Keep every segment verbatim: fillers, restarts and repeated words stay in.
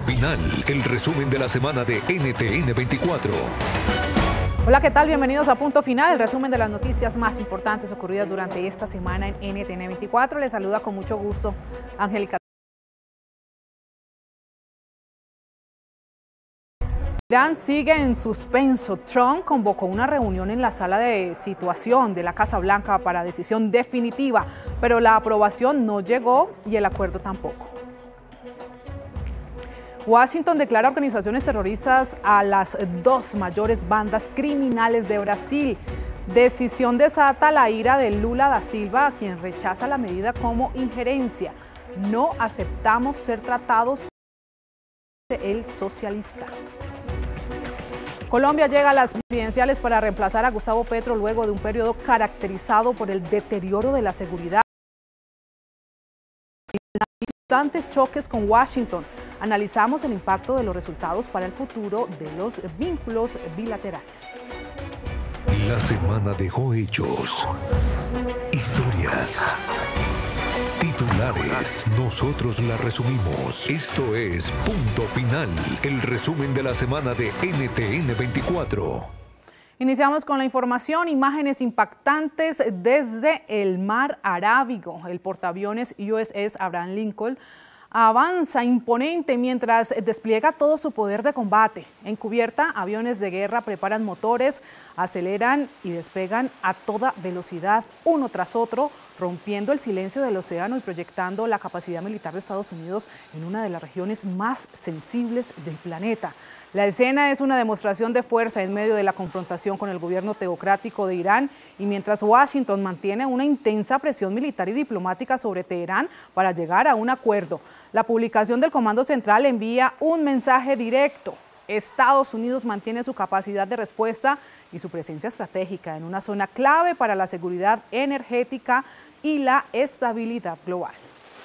Final, el resumen de la semana de N T N veinticuatro. Hola, ¿qué tal? Bienvenidos a Punto Final, el resumen de las noticias más importantes ocurridas durante esta semana en N T N veinticuatro. Les saluda con mucho gusto Angélica. Irán sigue en suspenso. Trump convocó una reunión en la sala de situación de la Casa Blanca para decisión definitiva, pero la aprobación no llegó y el acuerdo tampoco. Washington declara organizaciones terroristas a las dos mayores bandas criminales de Brasil. Decisión desata la ira de Lula da Silva, quien rechaza la medida como injerencia. No aceptamos ser tratados como el socialista. Colombia llega a las presidenciales para reemplazar a Gustavo Petro luego de un periodo caracterizado por el deterioro de la seguridad. Constantes choques con Washington. Analizamos el impacto de los resultados para el futuro de los vínculos bilaterales. La semana dejó hechos, historias, titulares. Nosotros la resumimos. Esto es Punto Final, el resumen de la semana de N T N veinticuatro. Iniciamos con la información, imágenes impactantes desde el mar Arábigo. El portaaviones U S S Abraham Lincoln avanza imponente mientras despliega todo su poder de combate. En cubierta, aviones de guerra preparan motores, aceleran y despegan a toda velocidad, uno tras otro, rompiendo el silencio del océano y proyectando la capacidad militar de Estados Unidos en una de las regiones más sensibles del planeta. La escena es una demostración de fuerza en medio de la confrontación con el gobierno teocrático de Irán y mientras Washington mantiene una intensa presión militar y diplomática sobre Teherán para llegar a un acuerdo. La publicación del Comando Central envía un mensaje directo. Estados Unidos mantiene su capacidad de respuesta y su presencia estratégica en una zona clave para la seguridad energética y la estabilidad global.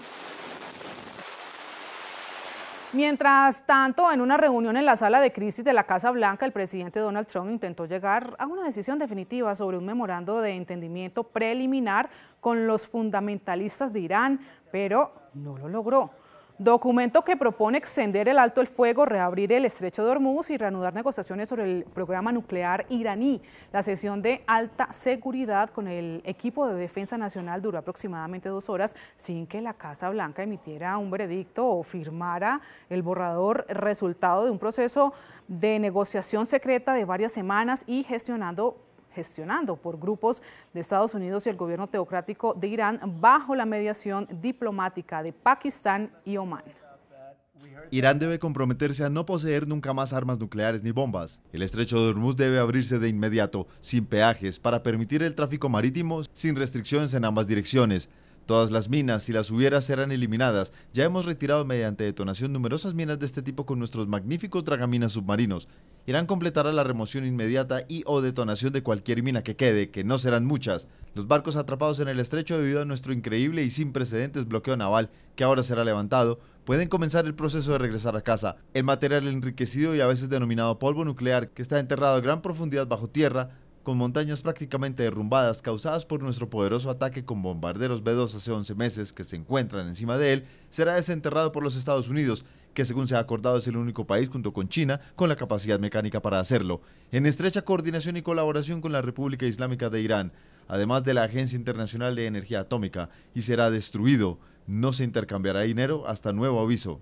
Mientras tanto, en una reunión en la sala de crisis de la Casa Blanca, el presidente Donald Trump intentó llegar a una decisión definitiva sobre un memorando de entendimiento preliminar con los fundamentalistas de Irán, pero no lo logró. Documento que propone extender el alto el fuego, reabrir el estrecho de Hormuz y reanudar negociaciones sobre el programa nuclear iraní. La sesión de alta seguridad con el equipo de defensa nacional duró aproximadamente dos horas sin que la Casa Blanca emitiera un veredicto o firmara el borrador, resultado de un proceso de negociación secreta de varias semanas y gestionando gestionando por grupos de Estados Unidos y el gobierno teocrático de Irán bajo la mediación diplomática de Pakistán y Omán. Irán debe comprometerse a no poseer nunca más armas nucleares ni bombas. El estrecho de Hormuz debe abrirse de inmediato, sin peajes, para permitir el tráfico marítimo sin restricciones en ambas direcciones. Todas las minas, si las hubiera, serán eliminadas. Ya hemos retirado mediante detonación numerosas minas de este tipo con nuestros magníficos dragaminas submarinos. Irán completará la remoción inmediata y o detonación de cualquier mina que quede, que no serán muchas. Los barcos atrapados en el estrecho debido a nuestro increíble y sin precedentes bloqueo naval, que ahora será levantado, pueden comenzar el proceso de regresar a casa. El material enriquecido y a veces denominado polvo nuclear, que está enterrado a gran profundidad bajo tierra, con montañas prácticamente derrumbadas causadas por nuestro poderoso ataque con bombarderos B dos hace once meses que se encuentran encima de él, será desenterrado por los Estados Unidos, que según se ha acordado es el único país junto con China con la capacidad mecánica para hacerlo, en estrecha coordinación y colaboración con la República Islámica de Irán, además de la Agencia Internacional de Energía Atómica, y será destruido. No se intercambiará dinero hasta nuevo aviso.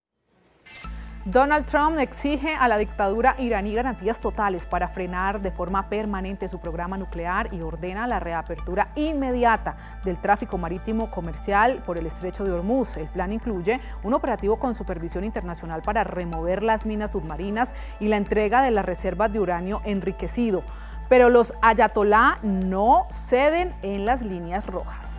Donald Trump exige a la dictadura iraní garantías totales para frenar de forma permanente su programa nuclear y ordena la reapertura inmediata del tráfico marítimo comercial por el estrecho de Hormuz. El plan incluye un operativo con supervisión internacional para remover las minas submarinas y la entrega de las reservas de uranio enriquecido. Pero los ayatolá no ceden en las líneas rojas.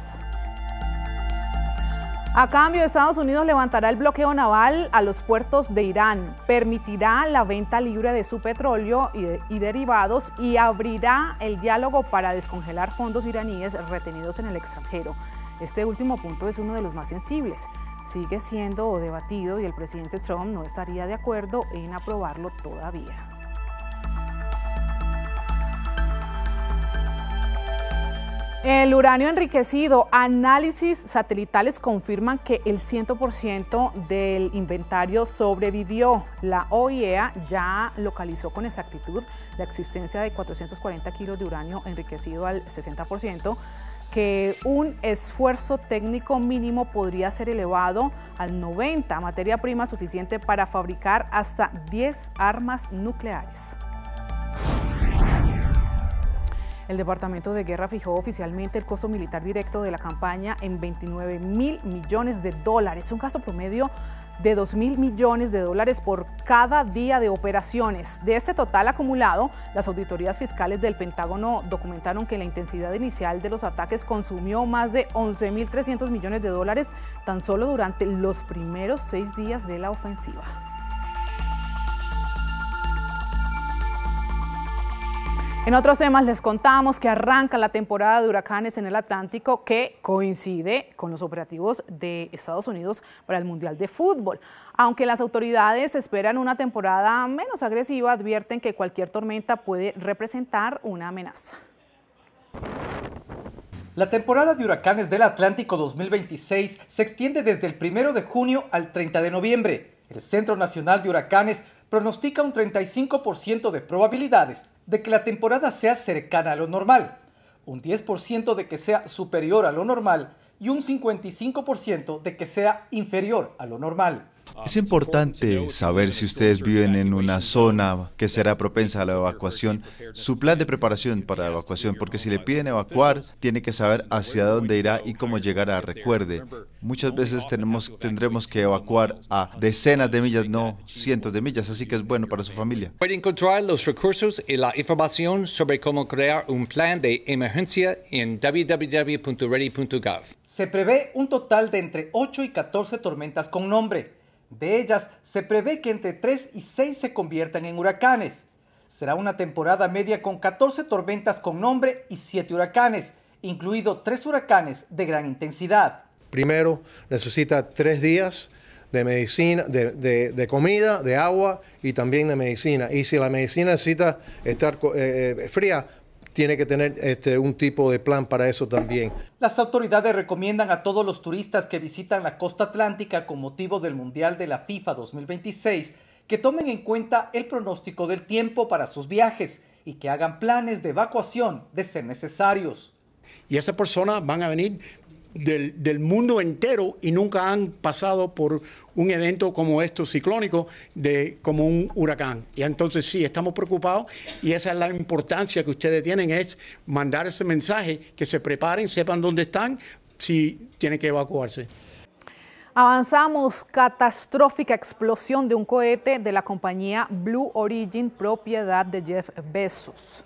A cambio, Estados Unidos levantará el bloqueo naval a los puertos de Irán, permitirá la venta libre de su petróleo y, de, y derivados y abrirá el diálogo para descongelar fondos iraníes retenidos en el extranjero. Este último punto es uno de los más sensibles. Sigue siendo debatido y el presidente Trump no estaría de acuerdo en aprobarlo todavía. El uranio enriquecido, análisis satelitales confirman que el cien por ciento del inventario sobrevivió. La O I E A ya localizó con exactitud la existencia de cuatrocientos cuarenta kilos de uranio enriquecido al sesenta por ciento, que un esfuerzo técnico mínimo podría ser elevado al noventa por ciento, materia prima suficiente para fabricar hasta diez armas nucleares. El Departamento de Guerra fijó oficialmente el costo militar directo de la campaña en veintinueve mil millones de dólares, un gasto promedio de dos mil millones de dólares por cada día de operaciones. De este total acumulado, las auditorías fiscales del Pentágono documentaron que la intensidad inicial de los ataques consumió más de once mil trescientos millones de dólares tan solo durante los primeros seis días de la ofensiva. En otros temas les contamos que arranca la temporada de huracanes en el Atlántico, que coincide con los operativos de Estados Unidos para el Mundial de Fútbol. Aunque las autoridades esperan una temporada menos agresiva, advierten que cualquier tormenta puede representar una amenaza. La temporada de huracanes del Atlántico dos mil veintiséis se extiende desde el primero de junio al treinta de noviembre. El Centro Nacional de Huracanes pronostica un treinta y cinco por ciento de probabilidades de que la temporada sea cercana a lo normal, un diez por ciento de que sea superior a lo normal y un cincuenta y cinco por ciento de que sea inferior a lo normal. Es importante saber si ustedes viven en una zona que será propensa a la evacuación, su plan de preparación para la evacuación, porque si le piden evacuar, tiene que saber hacia dónde irá y cómo llegará. Recuerde, muchas veces tenemos, tendremos que evacuar a decenas de millas, no cientos de millas, así que es bueno para su familia. Puede encontrar los recursos y la información sobre cómo crear un plan de emergencia en w w w punto ready punto gov. Se prevé un total de entre ocho y catorce tormentas con nombre. De ellas, se prevé que entre tres y seis se conviertan en huracanes. Será una temporada media con catorce tormentas con nombre y siete huracanes, incluido tres huracanes de gran intensidad. Primero, necesita tres días de medicina, de, de, de comida, de agua y también de medicina. Y si la medicina necesita estar eh, fría, tiene que tener este, un tipo de plan para eso también. Las autoridades recomiendan a todos los turistas que visitan la costa atlántica con motivo del Mundial de la FIFA dos mil veintiséis que tomen en cuenta el pronóstico del tiempo para sus viajes y que hagan planes de evacuación de ser necesarios. Y esas personas van a venir Del, del mundo entero y nunca han pasado por un evento como esto ciclónico, de, como un huracán. Y entonces sí, estamos preocupados y esa es la importancia que ustedes tienen, es mandar ese mensaje, que se preparen, sepan dónde están, si tienen que evacuarse. Avanzamos. Catastrófica explosión de un cohete de la compañía Blue Origin, propiedad de Jeff Bezos.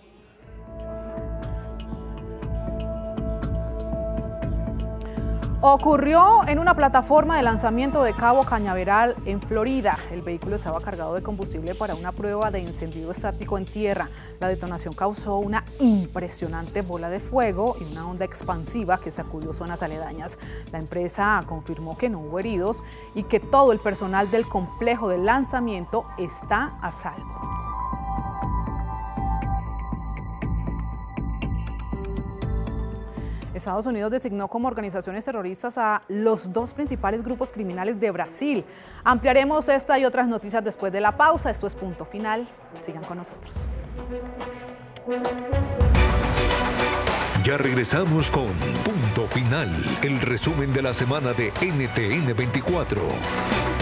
Ocurrió en una plataforma de lanzamiento de Cabo Cañaveral, en Florida. El vehículo estaba cargado de combustible para una prueba de encendido estático en tierra. La detonación causó una impresionante bola de fuego y una onda expansiva que sacudió zonas aledañas. La empresa confirmó que no hubo heridos y que todo el personal del complejo de lanzamiento está a salvo. Estados Unidos designó como organizaciones terroristas a los dos principales grupos criminales de Brasil. Ampliaremos esta y otras noticias después de la pausa. Esto es Punto Final. Sigan con nosotros. Ya regresamos con Punto Final, el resumen de la semana de N T N veinticuatro.